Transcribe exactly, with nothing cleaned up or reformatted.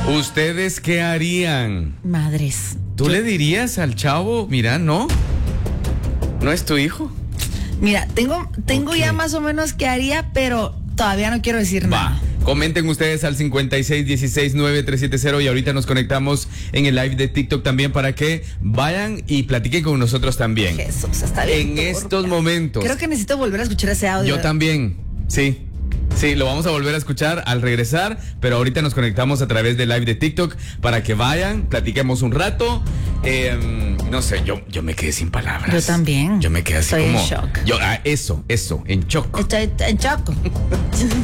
¿Ustedes qué harían? Madres. ¿Tú Yo- le dirías al chavo, mira, no? ¿No es tu hijo? Mira, tengo, tengo Ok. ya más o menos qué haría, pero todavía no quiero decir nada. Va. Comenten ustedes al cincuenta y seis dieciséis nueve tres siete cero y ahorita nos conectamos en el live de TikTok también para que vayan y platiquen con nosotros también. Jesús, está bien. En turbia. estos momentos. Creo que necesito volver a escuchar ese audio. Yo también, sí. Sí, lo vamos a volver a escuchar al regresar, pero ahorita nos conectamos a través del live de TikTok para que vayan, platiquemos un rato. Eh, no sé, yo, yo me quedé sin palabras. Yo también. Yo me quedé así Estoy en como. shock. Yo, ah, eso, eso, en shock. Estoy en choco.